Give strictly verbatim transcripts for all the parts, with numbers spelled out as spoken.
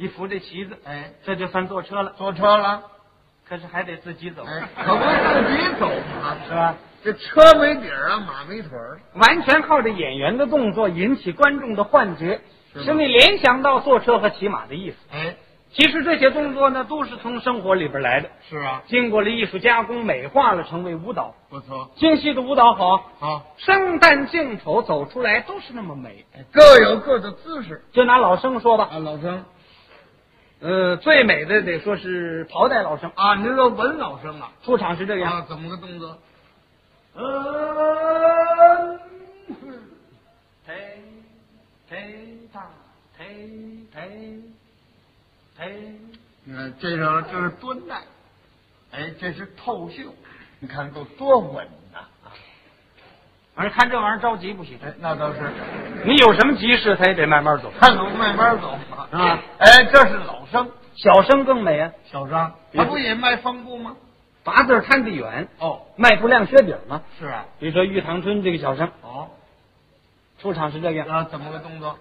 一扶这旗子， 哎， 这就算坐车了。 坐车了， 可是还得自己走， 哎，可不自己走吗？ 是吧？ 这车没底儿啊，马没腿儿， 完全靠着演员的动作引起观众的幻觉，使你联想到坐车和骑马的意思。 哎， 其实这些动作呢，都是从生活里边来的， 是啊， 经过了艺术加工，美化了，成为舞蹈。 不错， 京戏的舞蹈好， 好， 生旦净丑走出来都是那么美。 各有各的姿势。 就拿老生说吧， 啊，老生呃，最美的得说是袍带老生， 啊，您说文老生啊？ 出场是这样。 啊，怎么个动作？ 嗯，推推他推推推， 你看这首这是蹲带，哎，这是透袖，你看够多稳呐！ 反正看这玩意儿着急不行， 哎，那倒是， 你有什么急事，他也得慢慢走， 看我慢慢走嘛。 啊， 哎，这是老生， 小生更美啊， 小生，他不也卖方布吗？ 八字看得远， 哦， 迈不亮靴底吗？ 是啊， 比如说玉堂春这个小生， 哦， 出场是这样， 啊，怎么个动作？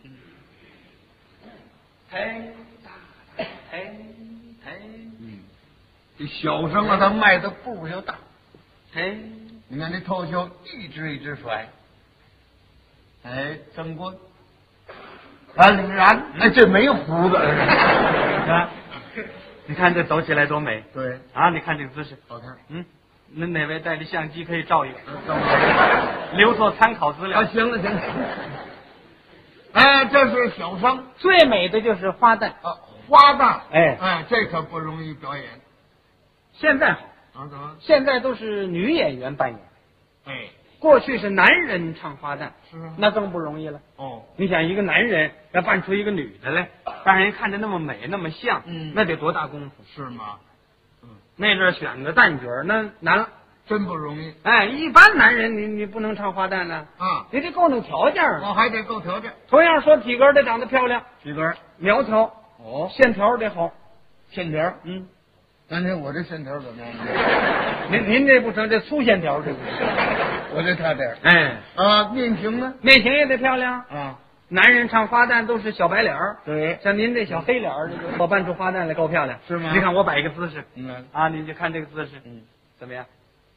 推大推推， 嗯，这小生啊，他迈的步就大， 推， 你看这透袖一直一直甩，哎，正棍，安然，哎，这没胡子， 啊，你看这走起来多美对， 啊！你看这个姿势， 好看。 嗯，那哪位带着相机可以照一个，留作参考资料。 啊，行了行了，哎，这是小生最美的就是花旦， 啊，花旦， 哎哎，这可不容易表演现在好， 啊，怎么？ 现在都是女演员扮演， 哎， 过去是男人唱花旦， 是啊， 那更不容易了。 哦， 你想一个男人要扮出一个女的来，让人看着那么美那么像， 嗯那得多大功夫？ 是吗？ 那阵儿选个旦角儿那难了。 真不容易哎，一般男人你你不能唱花旦呢， 啊， 你得够那条件儿。 我还得够条件， 同样说体格得长得漂亮， 几根苗条， 哦， 线条得好。 线条， 嗯， 刚才我这线条怎么样？ 您您这不成，这粗线条这不行。 我这差点哎， 啊，面型呢？ 面型也得漂亮。 啊， 男人唱花旦都是小白脸儿， 对， 像您这小黑脸儿，这个我扮出花旦来够漂亮， 是吗你看我摆一个姿势嗯啊，你就看这个姿势， 嗯怎么样？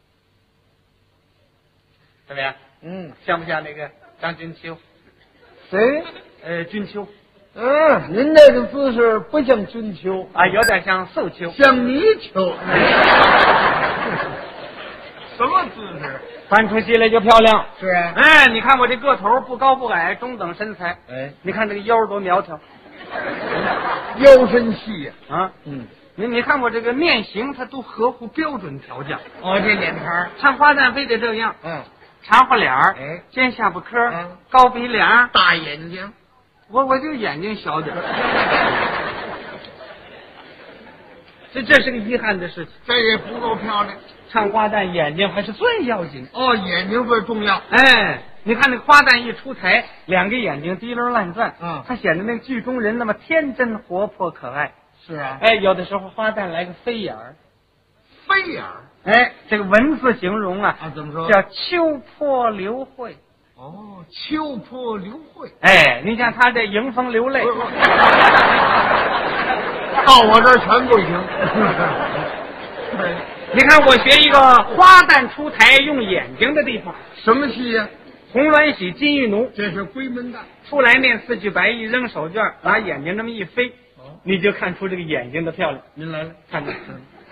怎么样？ 嗯， 像不像那个张君秋？ 谁？ 呃，君秋嗯，您这个姿势不像君秋啊，有点像素秋。 像泥鳅。什么姿势？ 扮出戏来就漂亮。 是啊， 哎，你看我这个头不高不矮，中等身材。 哎， 你看这个腰多苗条腰身细呀。 啊！ 嗯， 你你看我这个面型，它都合乎标准条件。 哦，这脸盘儿， 唱花旦非得这样， 嗯， 长花脸儿， 哎， 尖下巴颏， 嗯高鼻梁， 大眼睛， 我我就眼睛小点儿。这这是个遗憾的事情。 这也不够漂亮。 唱花旦眼睛还是最要紧。 哦，眼睛最重要。 哎，你看那个花旦一出台，两个眼睛滴溜乱转， 嗯他显得那个剧中人那么天真活泼可爱。 是啊， 哎，有的时候花旦来个飞眼儿， 飞眼儿哎，这个文字形容啊， 啊，怎么说？ 叫秋波流慧。 哦，秋波流慧。 哎，你像他这迎风流泪， 到我这儿全不行。 你看我学一个花旦出台用眼睛的地方， 什么戏呀、 红鸾喜金玉奴， 这是闺门旦。 出来面四句白一扔手绢，拿眼睛这么一飞， 哦， 你就看出这个眼睛的漂亮。 您来了， 看着，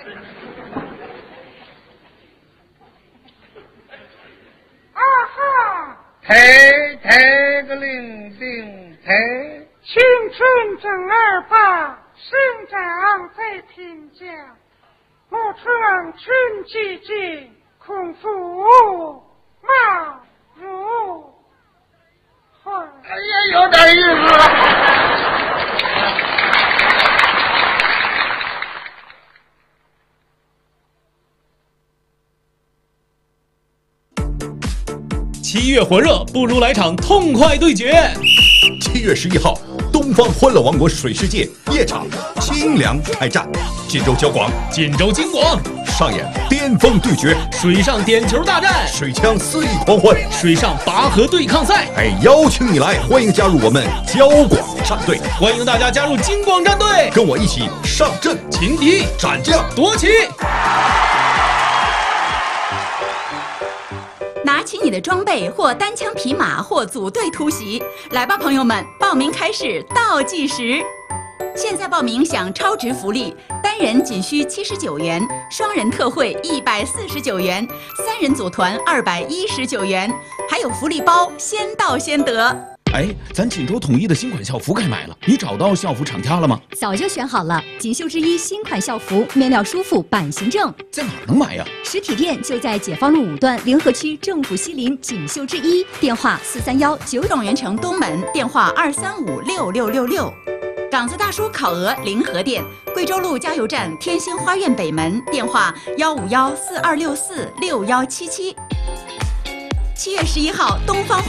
啊哈！ 抬抬个令令抬， 青春正儿八，生长在天降。暮春春季节，空腹冒如花。 哎呀，有点意思了。 七月火热，不如来场痛快对决。 七月十一号，东东方欢乐王国水世界夜场清凉开战，锦州交广， 锦州金广上演巅峰对决， 水上点球大战， 水枪肆意狂欢， 水上拔河对抗赛。 哎，邀请你来，欢迎加入我们交广战队， 欢迎大家加入金广战队， 跟我一起上阵擒敌斩将夺旗。 拿起你的装备，或单枪匹马，或组队突袭，来吧，朋友们！报名开始倒计时。现在报名享超值福利，单人仅需七十九元，双人特惠一百四十九元，三人组团二百一十九元，还有福利包，先到先得。 哎，咱锦州统一的新款校服该买了，你找到校服厂家了吗？ 早就选好了，锦绣之一新款校服，面料舒服，版型正。 在哪儿能买呀？ 实体店就在解放路五段联合区政府西邻锦绣之一，电话四三幺九。 状元城东门电话二三五六六六六。港子大叔烤鹅临河店，贵州路加油站天星花苑北门电话幺五幺四二六四六幺七七。七月十一号，东方。